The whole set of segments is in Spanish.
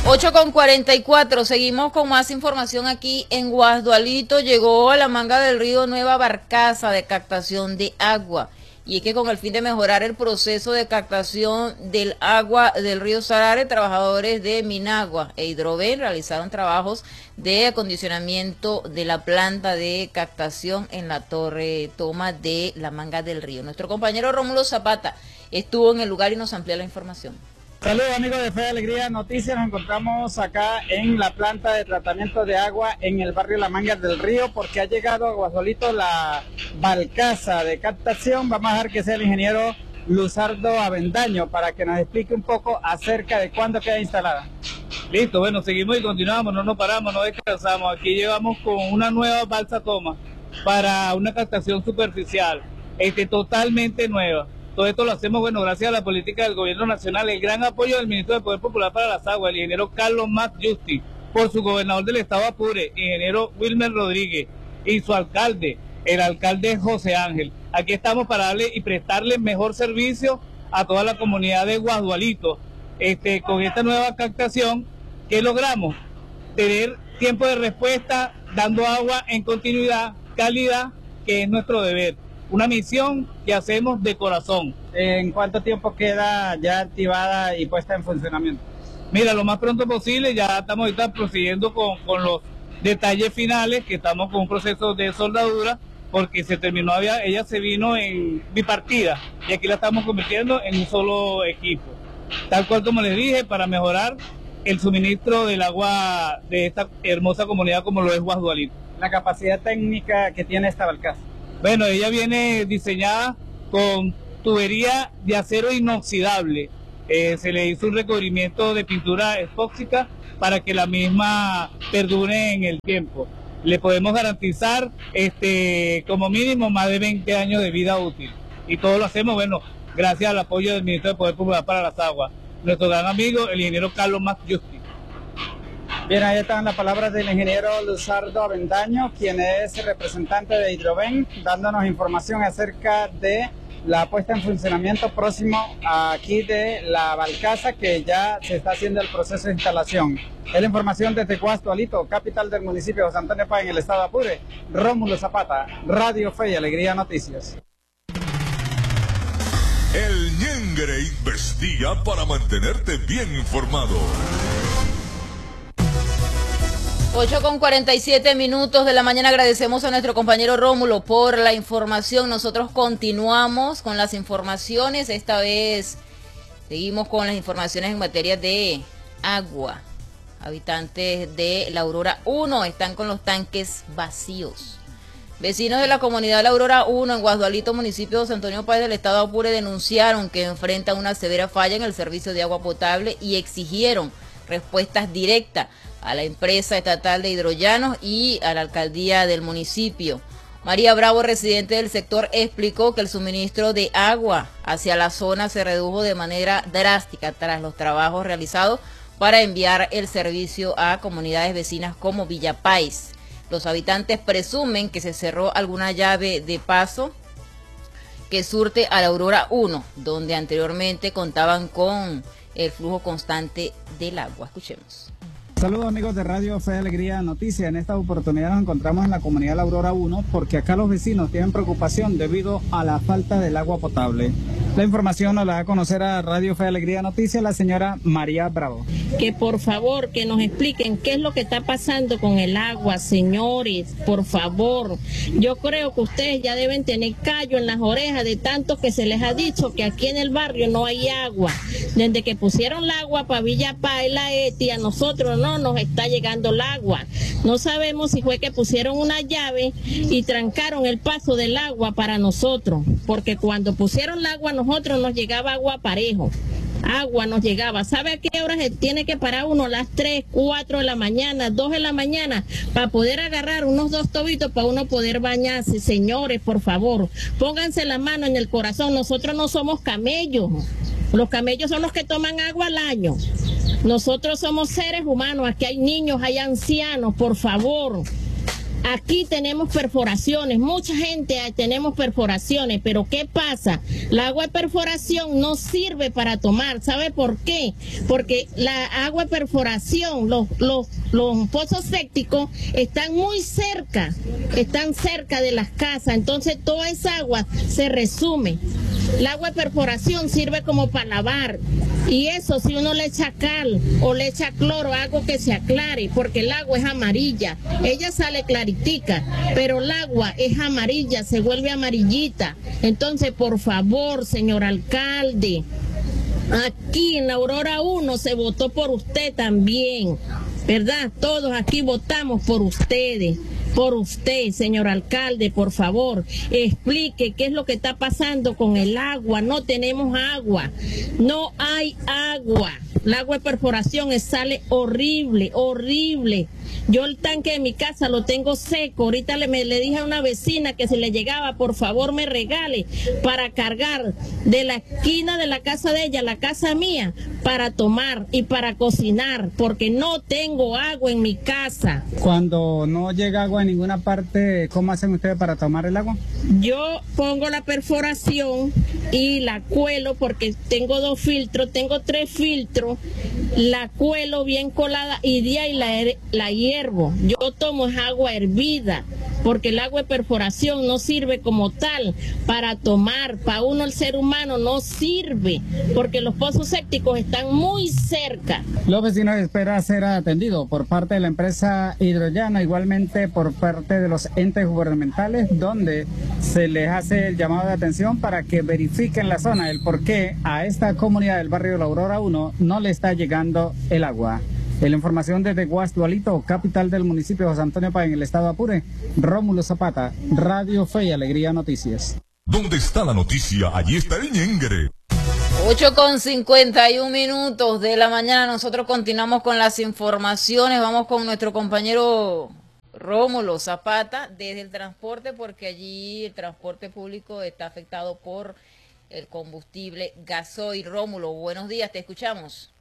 8:44, seguimos con más información aquí en Guasdualito. Llegó a la manga del río nueva barcaza de captación de agua. Y es que con el fin de mejorar el proceso de captación del agua del río Sarare, trabajadores de Minagua e Hidroven realizaron trabajos de acondicionamiento de la planta de captación en la torre toma de la manga del río. Nuestro compañero Rómulo Zapata estuvo en el lugar y nos amplía la información. Saludos amigos de Fe y Alegría Noticias, nos encontramos acá en la planta de tratamiento de agua en el barrio La Manga del Río porque ha llegado a Guasdualito la barcaza de captación. Vamos a dejar que sea el ingeniero Luzardo Avendaño para que nos explique un poco acerca de cuándo queda instalada. Listo, bueno, seguimos y continuamos, no nos paramos, no descansamos. Aquí llegamos con una nueva balsa toma para una captación superficial, totalmente nueva. Todo esto lo hacemos, bueno, gracias a la política del gobierno nacional, el gran apoyo del ministro del Poder Popular para las Aguas, el ingeniero Carlos Mac Justi, por su gobernador del estado Apure, ingeniero Wilmer Rodríguez, y su alcalde, el alcalde José Ángel. Aquí estamos para darle y prestarle mejor servicio a toda la comunidad de Guasdualito. Con esta nueva captación, ¿qué logramos? Tener tiempo de respuesta, dando agua en continuidad, calidad, que es nuestro deber. Una misión que hacemos de corazón. ¿En cuánto tiempo queda ya activada y puesta en funcionamiento? Mira, lo más pronto posible, ya estamos ahorita procediendo con los detalles finales, que estamos con un proceso de soldadura, porque se terminó, ella se vino en bipartida, y aquí la estamos convirtiendo en un solo equipo. Tal cual como les dije, para mejorar el suministro del agua de esta hermosa comunidad como lo es Guasdualito. La capacidad técnica que tiene esta barcaza. Bueno, ella viene diseñada con tubería de acero inoxidable. Se le hizo un recubrimiento de pintura epóxica para que la misma perdure en el tiempo. Le podemos garantizar como mínimo más de 20 años de vida útil. Y todo lo hacemos, bueno, gracias al apoyo del ministro del Poder Popular para las Aguas, nuestro gran amigo, el ingeniero Carlos Mac Justi. Bien, ahí están las palabras del ingeniero Luzardo Avendaño, quien es representante de Hidroven, dándonos información acerca de la puesta en funcionamiento próximo aquí de la barcaza, que ya se está haciendo el proceso de instalación. Es la información desde Guasdualito, capital del municipio de San Antonio Páez, en el estado de Apure. Rómulo Zapata, Radio Fe y Alegría Noticias. El Ñengre investiga para mantenerte bien informado. 8:47 de la mañana, agradecemos a nuestro compañero Rómulo por la información. Nosotros continuamos con las informaciones, esta vez seguimos con las informaciones en materia de agua. Habitantes de La Aurora 1 están con los tanques vacíos. Vecinos de la comunidad La Aurora 1 en Guasdualito, municipio de San Antonio Páez del estado de Apure, denunciaron que enfrentan una severa falla en el servicio de agua potable y exigieron respuestas directas a la empresa estatal de Hidrollanos y a la alcaldía del municipio. María Bravo, residente del sector, explicó que el suministro de agua hacia la zona se redujo de manera drástica tras los trabajos realizados para enviar el servicio a comunidades vecinas como Villa Páez. Los habitantes presumen que se cerró alguna llave de paso que surte a La Aurora 1, donde anteriormente contaban con el flujo constante del agua. Escuchemos. Saludos amigos de Radio Fe y Alegría Noticias. En esta oportunidad nos encontramos en la comunidad La Aurora 1 porque acá los vecinos tienen preocupación debido a la falta del agua potable. La información nos la da a conocer a Radio Fe y Alegría Noticias la señora María Bravo. Que por favor que nos expliquen qué es lo que está pasando con el agua, señores, por favor. Yo creo que ustedes ya deben tener callo en las orejas de tanto que se les ha dicho que aquí en el barrio no hay agua. Desde que pusieron el agua para Villa Páez, la ETI, a nosotros no nos está llegando el agua. No sabemos si fue que pusieron una llave y trancaron el paso del agua para nosotros, porque cuando pusieron el agua a nosotros nos llegaba agua parejo. Agua nos llegaba. ¿Sabe a qué hora se tiene que parar uno? A las 3, 4 de la mañana, 2 de la mañana, para poder agarrar unos 2 tobitos para uno poder bañarse. Señores, por favor, pónganse la mano en el corazón. Nosotros no somos camellos. Los camellos son los que toman agua al año. Nosotros somos seres humanos. Aquí hay niños, hay ancianos, por favor. Aquí tenemos perforaciones, mucha gente tenemos perforaciones, pero ¿qué pasa? La agua de perforación no sirve para tomar. ¿Sabe por qué? Porque la agua de perforación, los pozos sépticos están muy cerca, están cerca de las casas, entonces toda esa agua se resume. El agua de perforación sirve como para lavar, y eso si uno le echa cal o le echa cloro, algo que se aclare, porque el agua es amarilla, ella sale claritica, pero el agua es amarilla, se vuelve amarillita. Entonces, por favor, señor alcalde, aquí en la Aurora 1 se votó por usted también, ¿verdad? Todos aquí votamos por ustedes. Por usted, señor alcalde, por favor, explique qué es lo que está pasando con el agua. No tenemos agua, no hay agua. El agua de perforación sale horrible, horrible. Yo el tanque de mi casa lo tengo seco. Ahorita le dije a una vecina que si le llegaba, por favor me regale para cargar de la esquina de la casa de ella a la casa mía para tomar y para cocinar, porque no tengo agua en mi casa. Cuando no llega agua en ninguna parte, ¿cómo hacen ustedes para tomar el agua? Yo pongo la perforación y la cuelo, porque tengo 2 filtros, tengo 3 filtros, la cuelo bien colada y de ahí la hiervo. Yo tomo agua hervida, porque el agua de perforación no sirve como tal para tomar, para uno el ser humano no sirve, porque los pozos sépticos están muy cerca. Los vecinos esperan ser atendidos por parte de la empresa Hidrollano, igualmente por parte de los entes gubernamentales, donde se les hace el llamado de atención para que verifiquen la zona, el por qué a esta comunidad del barrio La Aurora 1 no le está llegando el agua. En la información desde Guasdualito, capital del municipio de José Antonio Páez, en el estado Apure, Rómulo Zapata, Radio Fe y Alegría Noticias. ¿Dónde está la noticia? Allí está el ñengere. 8:51 de la mañana, nosotros continuamos con las informaciones, vamos con nuestro compañero Rómulo Zapata desde el transporte, porque allí el transporte público está afectado por el combustible gasoil. Rómulo, buenos días, te escuchamos.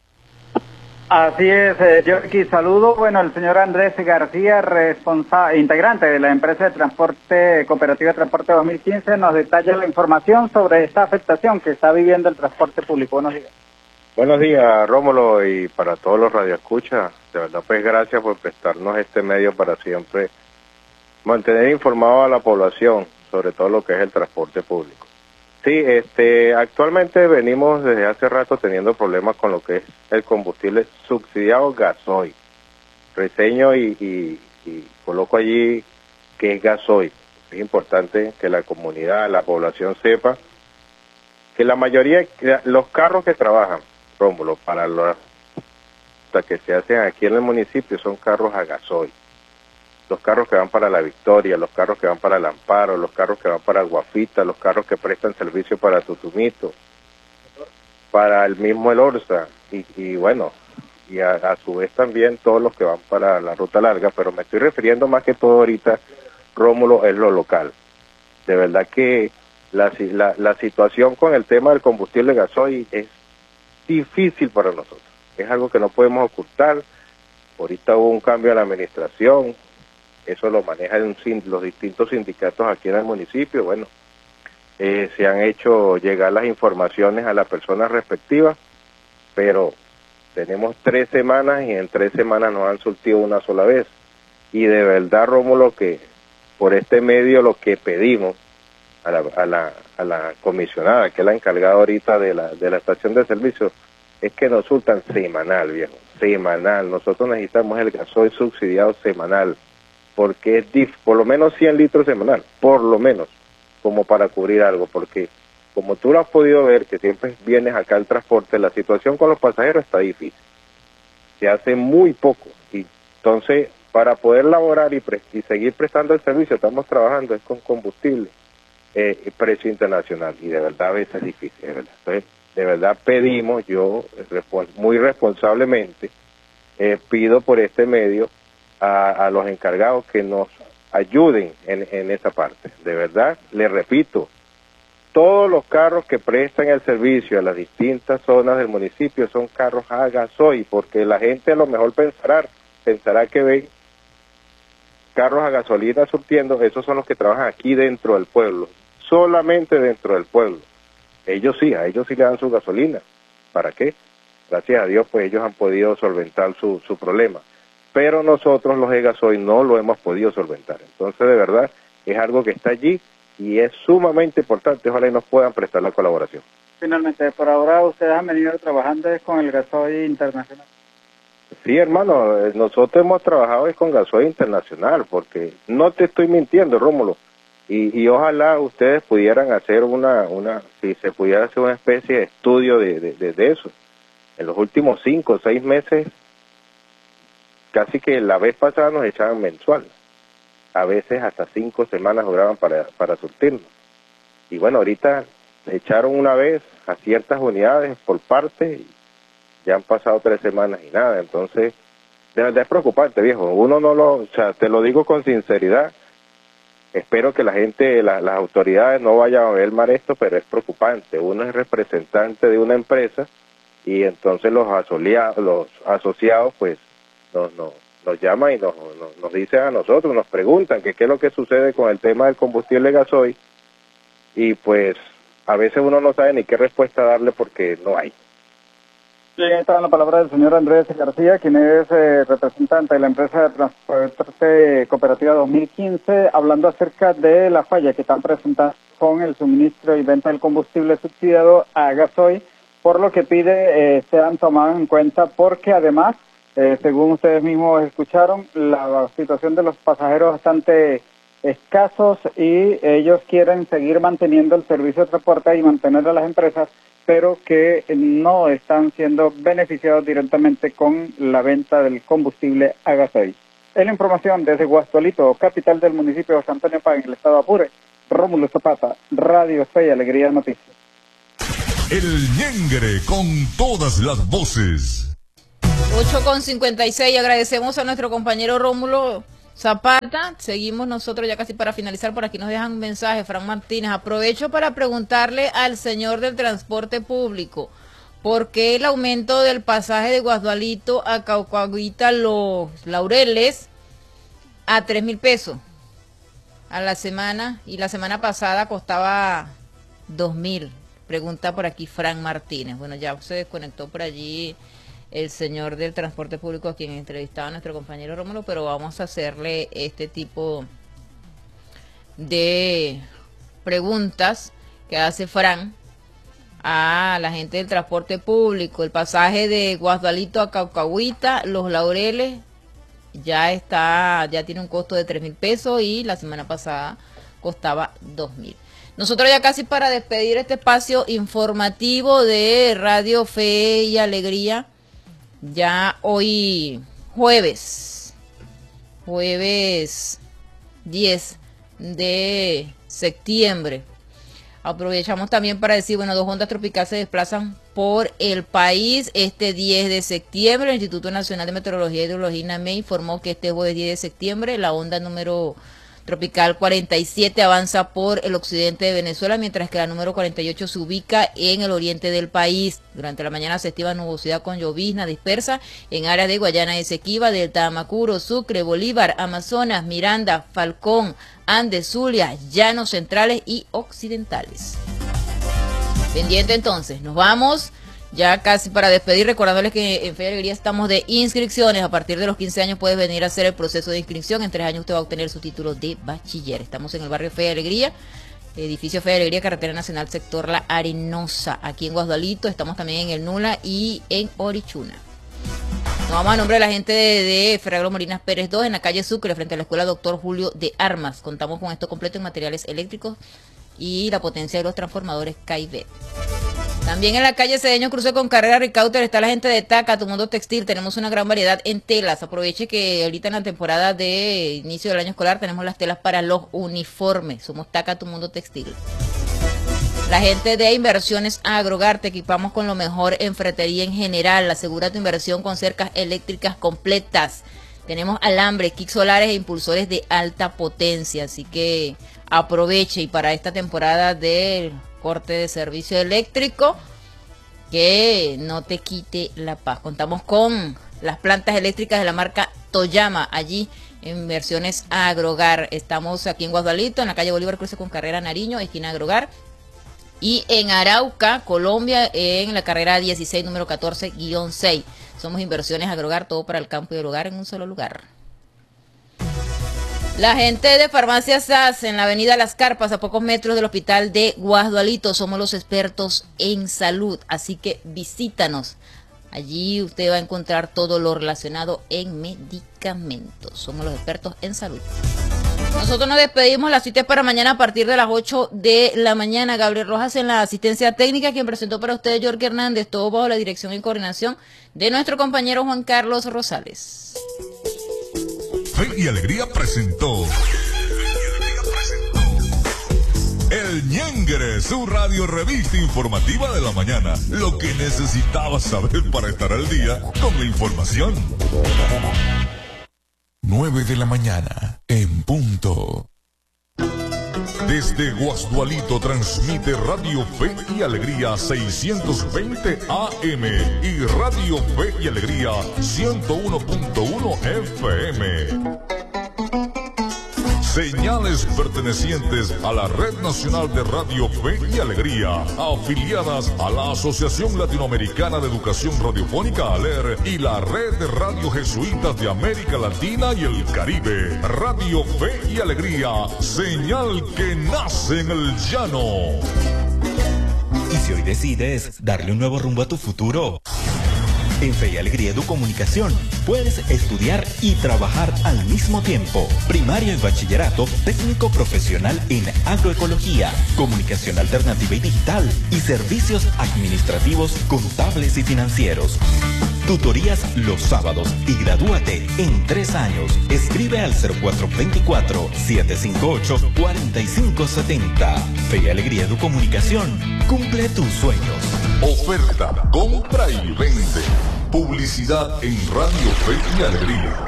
Así es, yo aquí saludo. Bueno, el señor Andrés García, integrante de la empresa de transporte Cooperativa de Transporte 2015, nos detalla la información sobre esta afectación que está viviendo el transporte público. Buenos días. Buenos días, Rómulo, y para todos los radioescuchas. De verdad, pues gracias por prestarnos este medio para siempre mantener informado a la población sobre todo lo que es el transporte público. Sí, actualmente venimos desde hace rato teniendo problemas con lo que es el combustible subsidiado gasoil. Reseño y coloco allí que es gasoil. Es importante que la comunidad, la población sepa que la mayoría, los carros que trabajan, Rómulo, para los que se hacen aquí en el municipio son carros a gasoil. Los carros que van para La Victoria, los carros que van para El Amparo, los carros que van para Guafita, los carros que prestan servicio para Tutumito, para el mismo El Orza, y bueno, y a su vez también todos los que van para la ruta larga, pero me estoy refiriendo más que todo ahorita, Rómulo, es lo local. De verdad que la situación con el tema del combustible gasoil es difícil para nosotros, es algo que no podemos ocultar. Ahorita hubo un cambio en la administración, eso lo manejan los distintos sindicatos aquí en el municipio. Bueno, se han hecho llegar las informaciones a las personas respectivas, pero tenemos 3 semanas y en 3 semanas nos han surtido una sola vez. Y de verdad, Rómulo, que por este medio lo que pedimos a la comisionada, que es la encargada ahorita de la estación de servicio, es que nos surtan semanal, viejo, semanal. Nosotros necesitamos el gasoil subsidiado semanal, porque es por lo menos 100 litros semanal, por lo menos, como para cubrir algo, porque como tú lo has podido ver, que siempre vienes acá al transporte, la situación con los pasajeros está difícil, se hace muy poco, y entonces para poder laborar y seguir prestando el servicio, estamos trabajando es con combustible, precio internacional, y de verdad a veces es difícil, de verdad. Entonces, de verdad pedimos, yo muy responsablemente pido por este medio a los encargados que nos ayuden en esa parte. De verdad, les repito, todos los carros que prestan el servicio a las distintas zonas del municipio son carros a gasoil, porque la gente a lo mejor pensará que carros a gasolina surtiendo, esos son los que trabajan aquí dentro del pueblo, solamente dentro del pueblo. A ellos sí le dan su gasolina. ¿Para qué? Gracias a Dios, pues ellos han podido solventar su problema. Pero nosotros, los de gasoil, no lo hemos podido solventar. Entonces, de verdad, es algo que está allí y es sumamente importante. Ojalá y nos puedan prestar la colaboración. Finalmente, por ahora ustedes han venido trabajando con el gasoil internacional. Sí, hermano, nosotros hemos trabajado con gasoil internacional, porque no te estoy mintiendo, Rómulo, y ojalá ustedes pudieran hacer si se pudiera hacer una especie de estudio de eso. En los últimos 5 o 6 meses, casi que la vez pasada nos echaban mensual, a veces hasta 5 semanas duraban para surtirnos. Y bueno, ahorita echaron una vez a ciertas unidades por parte y ya han pasado 3 semanas y nada. Entonces, de verdad es preocupante, viejo. Uno no lo, o sea, te lo digo con sinceridad. Espero que la gente, las autoridades no vayan a ver mal esto, pero es preocupante. Uno es representante de una empresa y entonces los asociados pues nos llaman y nos dicen a nosotros, nos preguntan que qué es lo que sucede con el tema del combustible gasoil y pues a veces uno no sabe ni qué respuesta darle porque no hay. Bien, ahí está la palabra del señor Andrés García, quien es representante de la empresa de transporte cooperativa 2015, hablando acerca de la falla que están presentando con el suministro y venta del combustible subsidiado a gasoil, por lo que pide sean tomados en cuenta porque además, según ustedes mismos escucharon, la situación de los pasajeros es bastante escasos y ellos quieren seguir manteniendo el servicio de transporte y mantener a las empresas, pero que no están siendo beneficiados directamente con la venta del combustible a gasoil. Es la información desde Guasdualito, capital del municipio de San Antonio Páez, en el estado Apure. Rómulo Zapata, Radio Fe y Alegría Noticias. El Ñengre con todas las voces. 8:56, agradecemos a nuestro compañero Rómulo Zapata. Seguimos nosotros ya casi para finalizar. Por aquí nos dejan un mensaje, Fran Martínez. Aprovecho para preguntarle al señor del transporte público, ¿por qué el aumento del pasaje de Guasdualito a Caucahuita Los Laureles a 3.000 pesos a la semana y la semana pasada costaba 2.000? Pregunta por aquí Fran Martínez. Bueno, ya se desconectó por allí el señor del transporte público a quien entrevistaba a nuestro compañero Rómulo, pero vamos a hacerle este tipo de preguntas que hace Fran a la gente del transporte público. El pasaje de Guasdualito a Caucahuita, Los Laureles, ya tiene un costo de 3.000 pesos y la semana pasada costaba 2.000. Nosotros ya casi para despedir este espacio informativo de Radio Fe y Alegría, ya hoy jueves 10 de septiembre. Aprovechamos también para decir, bueno, 2 ondas tropicales se desplazan por el país este 10 de septiembre. El Instituto Nacional de Meteorología y Hidrología INAME informó que este jueves 10 de septiembre la onda número tropical 47 avanza por el occidente de Venezuela, mientras que la número 48 se ubica en el oriente del país. Durante la mañana se estima nubosidad con llovizna dispersa en áreas de Guayana Esequiba, Delta Amacuro, Sucre, Bolívar, Amazonas, Miranda, Falcón, Andes, Zulia, Llanos Centrales y Occidentales. Pendiente entonces, nos vamos ya casi para despedir, recordándoles que en Fe y Alegría estamos de inscripciones. A partir de los 15 años puedes venir a hacer el proceso de inscripción. En 3 años usted va a obtener su título de bachiller. Estamos en el barrio Fe y Alegría, edificio Fe y Alegría, carretera nacional, sector La Arenosa, aquí en Guasdualito. Estamos también en el Nula y en Orichuna. Nos vamos a nombre de la gente de Ferragro Molinas Pérez 2, en la calle Sucre, frente a la escuela Doctor Julio de Armas. Contamos con esto completo en materiales eléctricos y la potencia de los transformadores KIB. También en la calle Cedeño Cruce con carrera Ricauter está la gente de Taca, Tu Mundo Textil. Tenemos una gran variedad en telas. Aproveche que ahorita en la temporada de inicio del año escolar tenemos las telas para los uniformes. Somos Taca, Tu Mundo Textil. La gente de Inversiones Agrogar, te equipamos con lo mejor en ferretería en general. Asegura tu inversión con cercas eléctricas completas. Tenemos alambre, kits solares e impulsores de alta potencia. Así que aproveche, y para esta temporada del corte de servicio eléctrico, que no te quite la paz. Contamos con las plantas eléctricas de la marca Toyama allí Inversiones Agrogar. Estamos aquí en Guasdualito, en la calle Bolívar, cruce con carrera Nariño, esquina Agrogar. Y en Arauca, Colombia, en la carrera 16, número 14-6. Somos Inversiones Agrogar, todo para el campo y el hogar en un solo lugar. La gente de Farmacia SAS en la avenida Las Carpas, a pocos metros del hospital de Guasdualito. Somos los expertos en salud, así que visítanos. Allí usted va a encontrar todo lo relacionado en medicamentos. Somos los expertos en salud. Nosotros nos despedimos. La cita es para mañana a partir de las 8 de la mañana. Gabriel Rojas en la asistencia técnica, quien presentó para ustedes Jorge Hernández, todo bajo la dirección y coordinación de nuestro compañero Juan Carlos Rosales. Fe y Alegría presentó El Ñengre, su radio revista informativa de la mañana. Lo que necesitabas saber para estar al día con la información. 9 de la mañana, en punto. Desde Guasdualito transmite Radio Fe y Alegría 620 AM y Radio Fe y Alegría 101.1 FM. Señales pertenecientes a la Red Nacional de Radio Fe y Alegría, afiliadas a la Asociación Latinoamericana de Educación Radiofónica ALER y la Red de Radio Jesuitas de América Latina y el Caribe. Radio Fe y Alegría, señal que nace en el llano. Y si hoy decides darle un nuevo rumbo a tu futuro, en Fe y Alegría Educomunicación puedes estudiar y trabajar al mismo tiempo. Primaria y bachillerato, técnico profesional en agroecología, comunicación alternativa y digital y servicios administrativos, contables y financieros. Tutorías los sábados y gradúate en 3 años. Escribe al 0424-758-4570. Fe y Alegría Educomunicación. Cumple tus sueños. Oferta, compra y vende. Publicidad en Radio Fe y Alegría.